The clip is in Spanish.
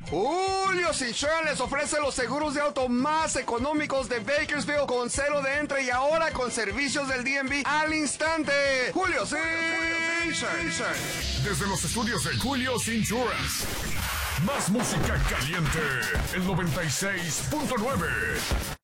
Julio's Insurance les ofrece los seguros de auto más económicos de Bakersfield con cero de entre y ahora con servicios del DMV al instante. Julio's Insurance. Desde los estudios de Julio's Insurance. Más música caliente. El 96.9.